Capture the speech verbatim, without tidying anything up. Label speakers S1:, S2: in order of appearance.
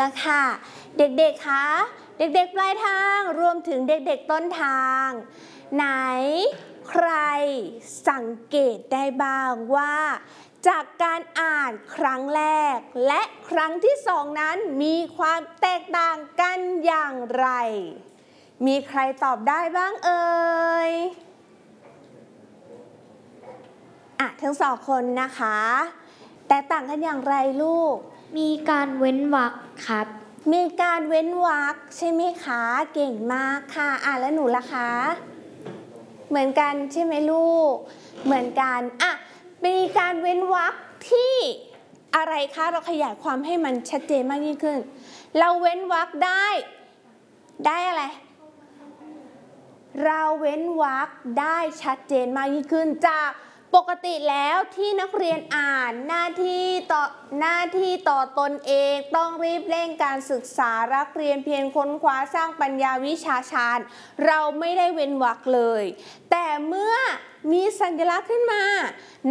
S1: ละค่ะเด็กๆคะเด็กๆปลายทางรวมถึงเด็กๆต้นทางไหนใครสังเกตได้บ้างว่าจากการอ่านครั้งแรกและครั้งที่สองนั้นมีความแตกต่างกันอย่างไรมีใครตอบได้บ้างเอ่ยอ่ะทั้งสองคนนะคะแตกต่างกันอย่างไรลูก
S2: มีการเว้นวรรคครับ
S1: มีการเว้นวรรคใช่ไหมคะเก่งมากค่ะอ่ะแล้วหนูล่ะคะเหมือนกันใช่ไหมลูกเหมือนกันอ่ะมีการเว้นวรรคที่อะไรคะเราขยายความให้มันชัดเจนมากยิ่งขึ้นเราเว้นวรรคได้ได้อะไรเราเว้นวรรคได้ชัดเจนมากยิ่งขึ้นจากปกติแล้วที่นักเรียนอ่านหน้าที่ต่อหน้าที่ต่อตนเองต้องรีบเร่งการศึกษารักเรียนเพียรค้นคว้าสร้างปัญญาวิชาชาญเราไม่ได้เว้นวรรคเลยแต่เมื่อมีสัญลักษณ์ขึ้นมา